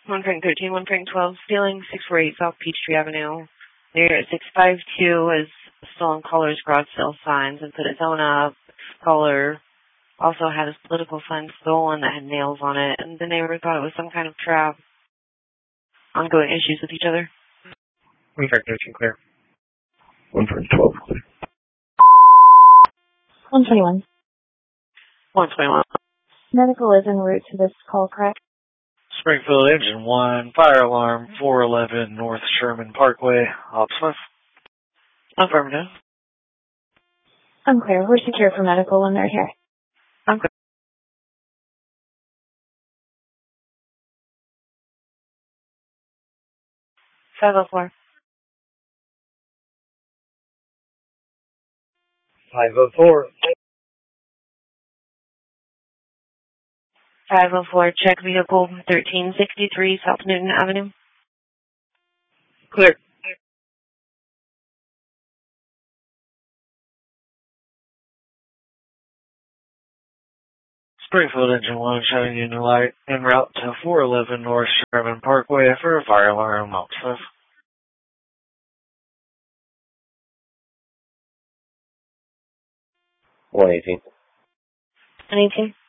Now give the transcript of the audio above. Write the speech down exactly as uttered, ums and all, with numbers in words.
one Frank thirteen, one Frank twelve, stealing six forty-eight South Peachtree Avenue. Near six five two is stolen caller's garage sale signs and put his own up. Caller also had his political sign stolen that had nails on it, and the neighbor thought it was some kind of trap. Ongoing issues with each other. one Frank thirteen, clear. one Frank twelve, clear. one twenty-one. one twenty-one. Medical is en route to this call, correct? Springfield Engine one, fire alarm four eleven North Sherman Parkway, Op Smith. Affirmative. I'm clear. We're secure for medical when they're here. I'm clear. five oh four. five oh four. five oh four, check vehicle thirteen sixty-three South Newton Avenue. Clear. Springfield Engine one, showing Union Light, en route to four eleven North Sherman Parkway for a fire alarm, Op Smith. one eighteen. one eighteen.